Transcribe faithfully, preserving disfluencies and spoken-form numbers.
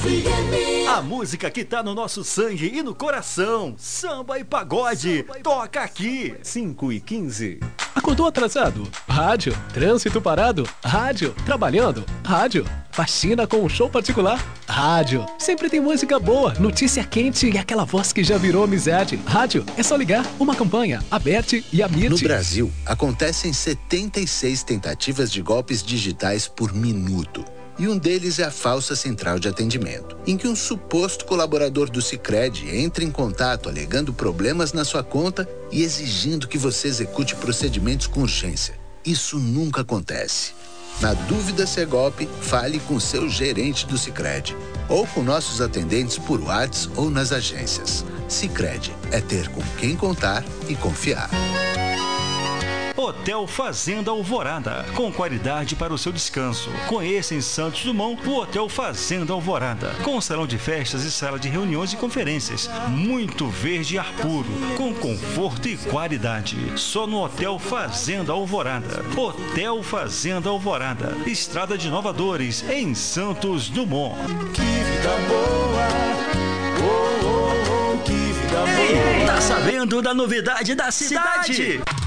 A música que tá no nosso sangue e no coração. Samba e pagode. Samba e toca aqui. cinco e quinze. Acordou atrasado? Rádio. Trânsito parado? Rádio. Trabalhando? Rádio. Faxina com um show particular? Rádio. Sempre tem música boa, notícia quente e aquela voz que já virou amizade. Rádio. É só ligar. Uma campanha. Aberte e Amit. No Brasil, acontecem setenta e seis tentativas de golpes digitais por minuto. E um deles é a falsa central de atendimento, em que um suposto colaborador do Sicredi entra em contato alegando problemas na sua conta e exigindo que você execute procedimentos com urgência. Isso nunca acontece. Na dúvida se é golpe, fale com seu gerente do Sicredi ou com nossos atendentes por WhatsApp ou nas agências. Sicredi é ter com quem contar e confiar. Hotel Fazenda Alvorada, com qualidade para o seu descanso. Conheça em Santos Dumont o Hotel Fazenda Alvorada, com salão de festas e sala de reuniões e conferências. Muito verde e ar puro, com conforto e qualidade. Só no Hotel Fazenda Alvorada. Hotel Fazenda Alvorada, Estrada de Inovadores, em Santos Dumont. Que vida boa, oh, oh, oh, que vida boa. Ei, tá sabendo da novidade da cidade? cidade.